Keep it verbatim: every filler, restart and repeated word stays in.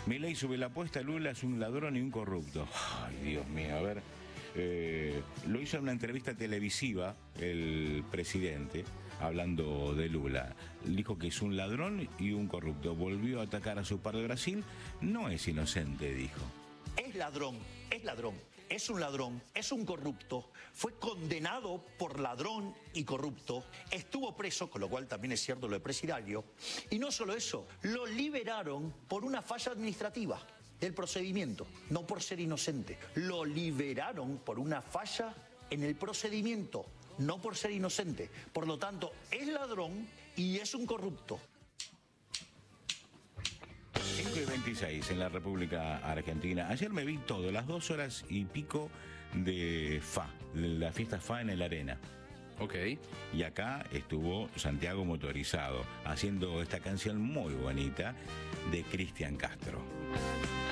Milei sube la apuesta, Lula es un ladrón y un corrupto. Ay, Dios mío, a ver. Eh, lo hizo en una entrevista televisiva el presidente, hablando de Lula. Dijo que es un ladrón y un corrupto. Volvió a atacar a su par de Brasil. No es inocente, dijo. Es ladrón, es ladrón, es un ladrón, es un corrupto, fue condenado por ladrón y corrupto, estuvo preso, con lo cual también es cierto lo de presidiario, y no solo eso, lo liberaron por una falla administrativa del procedimiento, no por ser inocente, lo liberaron por una falla en el procedimiento, no por ser inocente, por lo tanto es ladrón y es un corrupto. cinco y veintiséis en la República Argentina. Ayer me vi todo, las dos horas y pico de F A, de la fiesta F A en el Arena. Ok. Y acá estuvo Santiago Motorizado, haciendo esta canción muy bonita de Cristian Castro.